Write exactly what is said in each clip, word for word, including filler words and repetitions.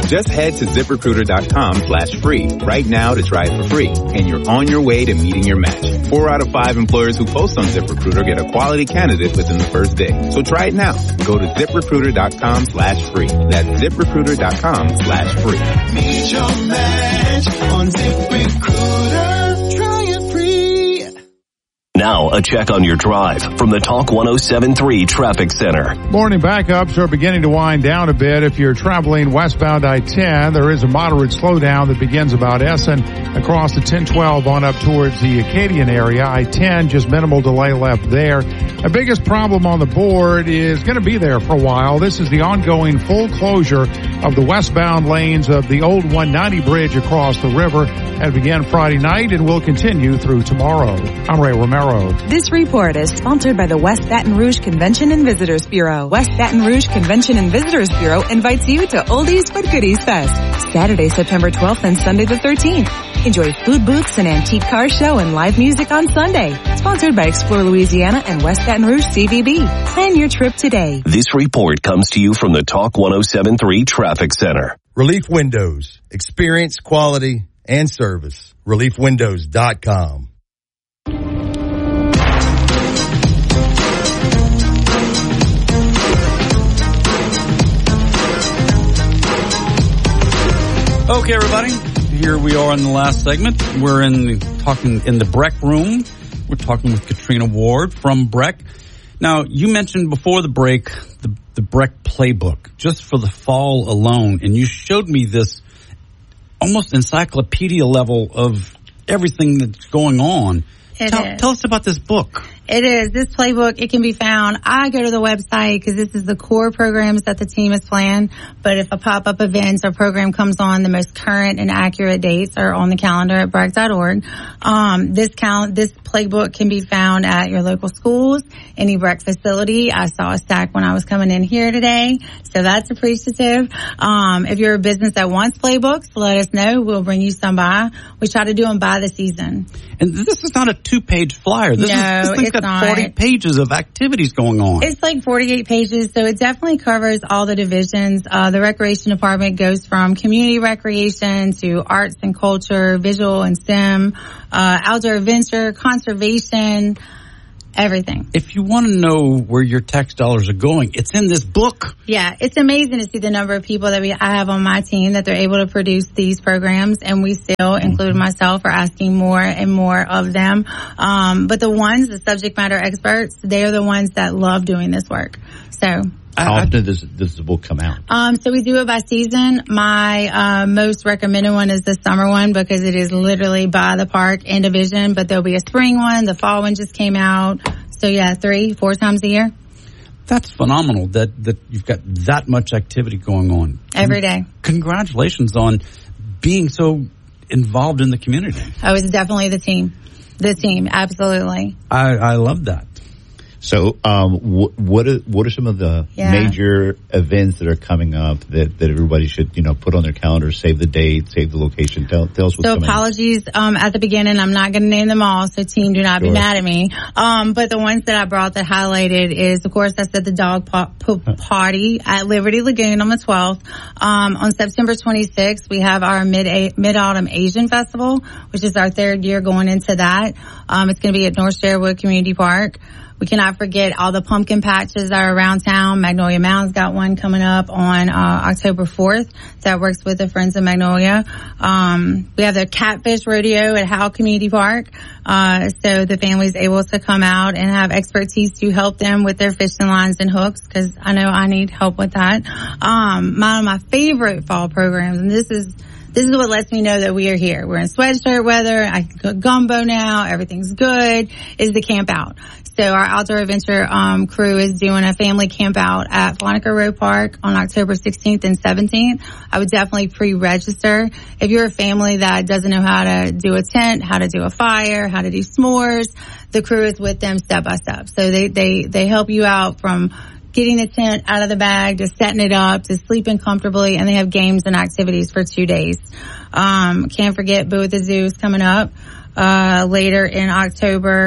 Just head to ZipRecruiter.com slash free right now to try it for free, and you're on your way to meeting your match. Four out of five employers who post on ZipRecruiter get a quality candidate within the first day. So try it now. Go to ZipRecruiter.com slash free. That's ZipRecruiter.com slash free. Meet your match on ZipRecruiter. Try it free. Now, a check on your drive from the Talk one oh seven point three Traffic Center. Morning backups are beginning to wind down a bit. If you're traveling westbound I ten, there is a moderate slowdown that begins about Essen across the ten twelve on up towards the Acadian area. I ten, just minimal delay left there. The biggest problem on the board is going to be there for a while. This is the ongoing full closure of the westbound lanes of the old one ninety bridge across the river. That began Friday night and will continue through tomorrow. I'm Ray Romero. This report is sponsored by the West Baton Rouge Convention and Visitors Bureau. West Baton Rouge Convention and Visitors Bureau invites you to Oldies but Goodies Fest, Saturday, September twelfth and Sunday the thirteenth. Enjoy food booths and antique car show and live music on Sunday. Sponsored by Explore Louisiana and West Baton Rouge C V B. Plan your trip today. This report comes to you from the Talk one oh seven point three Traffic Center. Relief Windows. Experience, quality, and service. relief windows dot com. Okay, everybody. Here we are in the last segment. We're in the, talking in the Breck room. We're talking with Katrina Ward from Breck. Now, you mentioned before the break the, the Breck playbook, just for the fall alone, and you showed me this almost encyclopedia level of everything that's going on. It Tell, is. tell us about this book. It is. This playbook, it can be found. I go to the website because this is the core programs that the team has planned. But if a pop-up event or program comes on, the most current and accurate dates are on the calendar at breck dot org. Um, this cal- this playbook can be found at your local schools, any Breck facility. I saw a stack when I was coming in here today, so that's appreciative. Um, if you're a business that wants playbooks, let us know. We'll bring you some by. We try to do them by the season. And this is not a two-page flyer. This no, is, this thing's it's got not. forty pages of activities going on. It's like forty-eight pages, so it definitely covers all the divisions. Uh, the recreation department goes from community recreation to arts and culture, visual and STEM, uh, outdoor adventure, conservation, everything. If you want to know where your tax dollars are going, it's in this book. Yeah, it's amazing to see the number of people that we I have on my team that they're able to produce these programs, and we still, mm-hmm. including myself, are asking more and more of them. Um, but the ones, the subject matter experts, they're the ones that love doing this work. So. How often does, does the book come out? Um, so we do it by season. My uh, most recommended one is the summer one because it is literally by the park and division. But there'll be a spring one. The fall one just came out. So yeah, three, four times a year. That's phenomenal that, that you've got that much activity going on. Every day. Congratulations on being so involved in the community. Oh, it's definitely the team. The team, absolutely. I, I love that. So, um, wh- what are what are some of the yeah. major events that are coming up that, that everybody should, you know, put on their calendar, save the date, save the location? Tell, tell us what's so coming. So apologies um, at the beginning. I'm not going to name them all, so team, do not sure. be mad at me. Um, but the ones that I brought that highlighted is, of course, I said the dog po- po- party at Liberty Lagoon on the twelfth. Um, on September twenty-sixth, we have our mid mid autumn Asian Festival, which is our third year going into that. Um, it's going to be at North Sherwood Community Park. We cannot forget all the pumpkin patches that are around town. Magnolia Mound's got one coming up on uh, October fourth that works with the Friends of Magnolia. Um, we have the Catfish Rodeo at Howell Community Park. Uh, so the family's able to come out and have expertise to help them with their fishing lines and hooks, because I know I need help with that. Um, one of my favorite fall programs, and this is This is what lets me know that we are here. We're in sweatshirt weather. I can cook gumbo now. Everything's good. Is the camp out. So our outdoor adventure um, crew is doing a family camp out at Flonica Road Park on October sixteenth and seventeenth. I would definitely pre-register. If you're a family that doesn't know how to do a tent, how to do a fire, how to do s'mores, the crew is with them step by step. So they, they, they help you out from getting the tent out of the bag to setting it up to sleeping comfortably, and they have games and activities for two days. Um, can't forget Boo at the Zoo is coming up uh, later in October.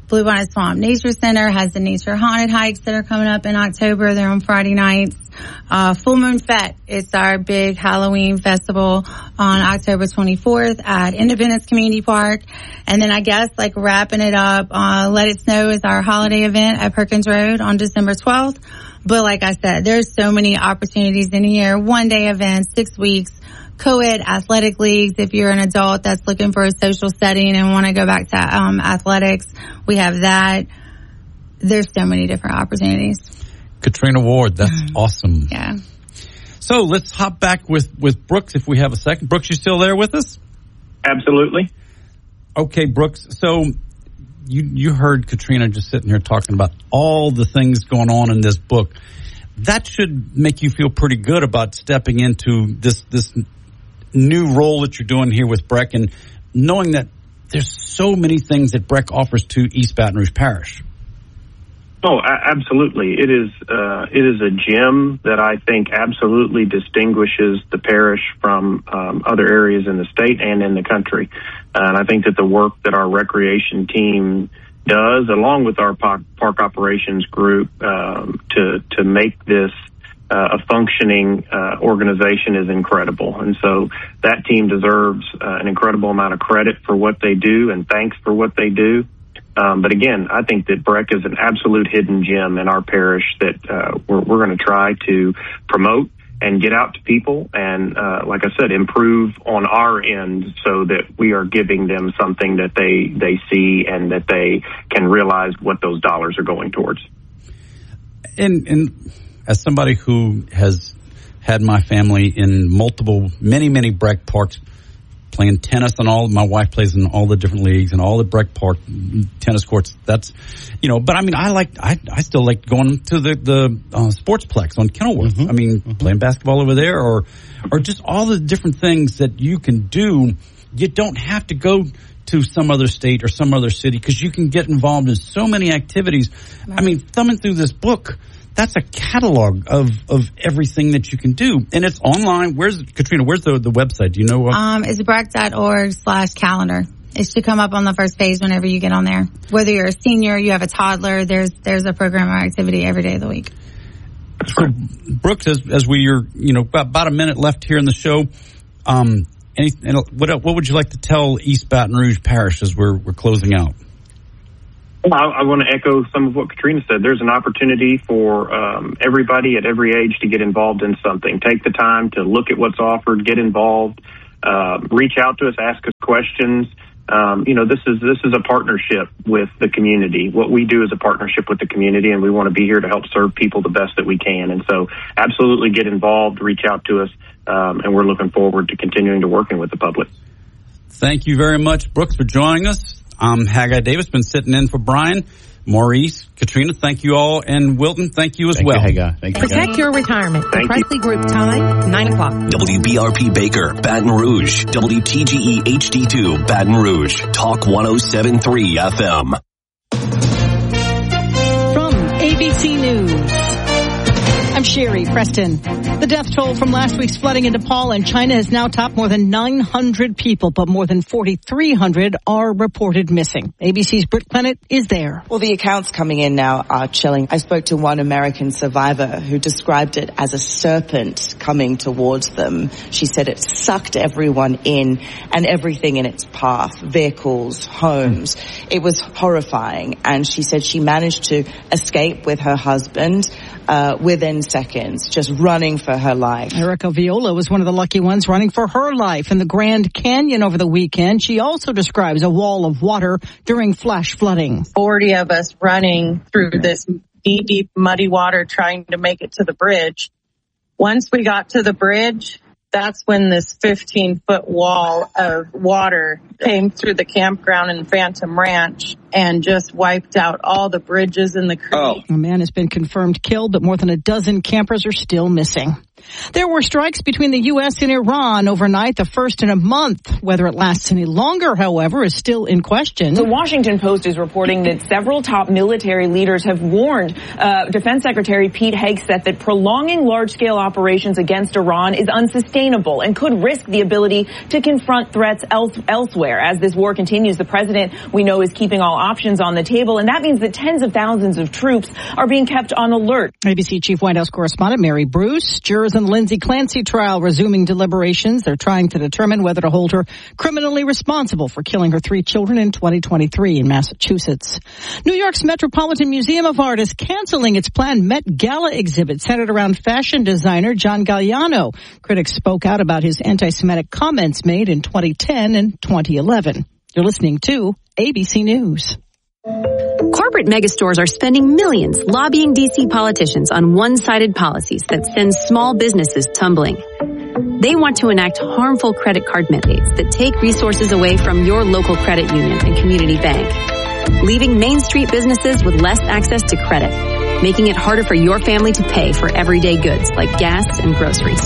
Bluebonnet Swamp Nature Center has the Nature Haunted Hikes that are coming up in October. They're on Friday nights. Uh, Full Moon Fete, it's our big Halloween festival on October twenty-fourth at Independence Community Park. And then I guess like wrapping it up, uh, Let It Snow is our holiday event at Perkins Road on December twelfth. But like I said, there's so many opportunities in here. One day events, six weeks, co-ed athletic leagues. If you're an adult that's looking for a social setting and want to go back to um, athletics, we have that. There's so many different opportunities. Katrina Ward, that's awesome. Yeah. So let's hop back with, with Brooks if we have a second. Brooks, you still there with us? Absolutely. Okay, Brooks. So you you heard Katrina just sitting here talking about all the things going on in this book. That should make you feel pretty good about stepping into this this new role that you're doing here with Breck, and knowing that there's so many things that Breck offers to East Baton Rouge Parish. Oh, a- absolutely. It is uh, it is a gem that I think absolutely distinguishes the parish from um, other areas in the state and in the country. Uh, and I think that the work that our recreation team does, along with our park, park operations group, um, to to make this uh, a functioning uh, organization is incredible. And so that team deserves uh, an incredible amount of credit for what they do, and thanks for what they do. Um, but again, I think that Breck is an absolute hidden gem in our parish that uh, we're, we're going to try to promote and get out to people and, uh, like I said, improve on our end so that we are giving them something that they, they see and that they can realize what those dollars are going towards. And, and as somebody who has had my family in multiple, many, many Breck parks, playing tennis and all, my wife plays in all the different leagues and all the Breck Park tennis courts. That's, you know, but I mean, I like, I, I still like going to the, the uh, Sportsplex on Kenilworth. Mm-hmm. I mean, mm-hmm. playing basketball over there, or, or just all the different things that you can do. You don't have to go to some other state or some other city, because you can get involved in so many activities. Right. I mean, thumbing through this book, that's a catalog of, of everything that you can do. And it's online. Where's, Katrina, where's the, the website? Do you know? What? Um, it's breck.org slash calendar. It should come up on the first page whenever you get on there. Whether you're a senior, you have a toddler, there's there's a program or activity every day of the week. So, Brooks, as, as we are, you know, about a minute left here in the show, um, any, what what would you like to tell East Baton Rouge Parish as we're we're closing out? I, I want to echo some of what Katrina said. There's an opportunity for um, everybody at every age to get involved in something. Take the time to look at what's offered, get involved, uh, reach out to us, ask us questions. Um, you know, this is this is a partnership with the community. What we do is a partnership with the community, and we want to be here to help serve people the best that we can. And so absolutely get involved, reach out to us, um, and we're looking forward to continuing to working with the public. Thank you very much, Brooks, for joining us. I'm Haggai Davis, been sitting in for Brian, Maurice, Katrina. Thank you all. And Wilton, thank you as thank well. You, Haggai. Thank you, Protect Haggai. your retirement. Thank the Presley you. Group time, nine o'clock. W B R P Baker, Baton Rouge. W T G E H D two, Baton Rouge. Talk one oh seven point three F M. From A B C News, I'm Sherry Preston. The death toll from last week's flooding in Nepal and China has now topped more than nine hundred people, but more than forty-three hundred are reported missing. A B C's Britt Clennett is there. Well, the accounts coming in now are chilling. I spoke to one American survivor who described it as a serpent coming towards them. She said it sucked everyone in and everything in its path, vehicles, homes. It was horrifying. And she said she managed to escape with her husband uh, within seconds, just running for her life. Erica Viola was one of the lucky ones running for her life in the Grand Canyon over the weekend. She also describes a wall of water during flash flooding. forty of us running through this knee deep muddy water trying to make it to the bridge. Once we got to the bridge, that's when this fifteen foot wall of water came through the campground in Phantom Ranch and just wiped out all the bridges in the creek. Oh. A man has been confirmed killed, but more than a dozen campers are still missing. There were strikes between the U S and Iran overnight, the first in a month. Whether it lasts any longer, however, is still in question. The Washington Post is reporting that several top military leaders have warned uh, Defense Secretary Pete Hegseth that prolonging large-scale operations against Iran is unsustainable and could risk the ability to confront threats else- elsewhere. As this war continues, the president, we know, is keeping all options on the table, and that means that tens of thousands of troops are being kept on alert. A B C Chief White House correspondent Mary Bruce. Jurors in Lindsay Clancy trial resuming deliberations. They're trying to determine whether to hold her criminally responsible for killing her three children in twenty twenty-three in Massachusetts. New York's Metropolitan Museum of Art is canceling its planned Met Gala exhibit centered around fashion designer John Galliano. Critics spoke out about his anti-Semitic comments made in twenty ten and twenty eleven. You're listening to A B C News. Corporate megastores are spending millions lobbying D C politicians on one-sided policies that send small businesses tumbling. They want to enact harmful credit card mandates that take resources away from your local credit union and community bank, leaving Main Street businesses with less access to credit, making it harder for your family to pay for everyday goods like gas and groceries.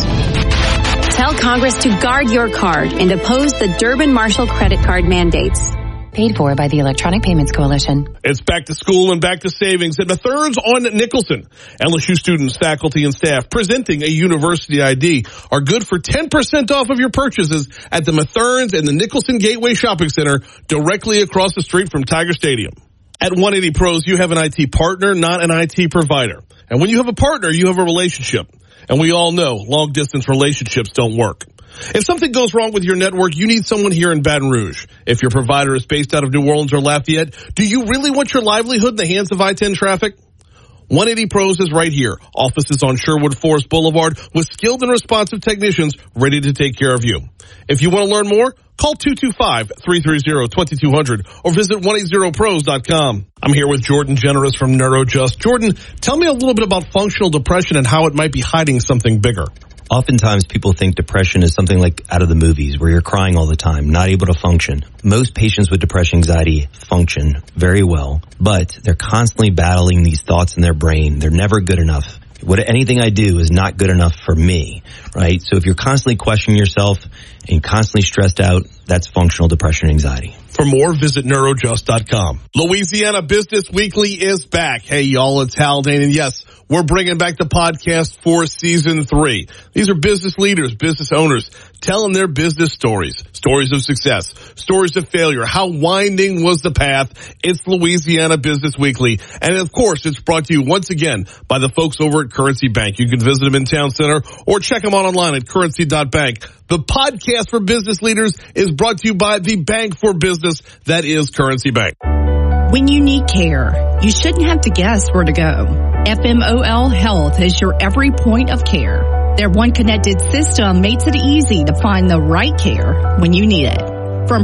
Tell Congress to guard your card and oppose the Durbin-Marshall credit card mandates. Paid for by the Electronic Payments Coalition. It's back to school and back to savings at Mathern's on Nicholson. L S U students, faculty, and staff presenting a university I D are good for ten percent off of your purchases at the Mathern's and the Nicholson Gateway Shopping Center directly across the street from Tiger Stadium. At one eighty Pros, you have an I T partner, not an I T provider. And when you have a partner, you have a relationship. And we all know long-distance relationships don't work. If something goes wrong with your network, you need someone here in Baton Rouge. If your provider is based out of New Orleans or Lafayette, do you really want your livelihood in the hands of I ten traffic? one eighty Pros is right here. Offices on Sherwood Forest Boulevard with skilled and responsive technicians ready to take care of you. If you want to learn more, call two two five, three three zero, two two zero zero or visit one eighty pros dot com. I'm here with Jordan Generous from NeuroJust. Jordan, tell me a little bit about functional depression and how it might be hiding something bigger. Oftentimes people think depression is something like out of the movies where you're crying all the time, not able to function. Most patients with depression anxiety function very well, but they're constantly battling these thoughts in their brain. They're never good enough. What anything I do is not good enough for me, right? So if you're constantly questioning yourself and constantly stressed out, that's functional depression anxiety. For more, visit neurojust dot com. Louisiana Business Weekly is back. Hey, y'all, it's Haldane, and yes, we're bringing back the podcast for season three. These are business leaders, business owners, telling their business stories, stories of success, stories of failure. How winding was the path? It's Louisiana Business Weekly. And of course, it's brought to you once again by the folks over at Currency Bank. You can visit them in Town Center or check them out online at currency dot bank. The podcast for business leaders is brought to you by the bank for business that is Currency Bank. When you need care, you shouldn't have to guess where to go. F M O L Health is your every point of care. Their one connected system makes it easy to find the right care when you need it.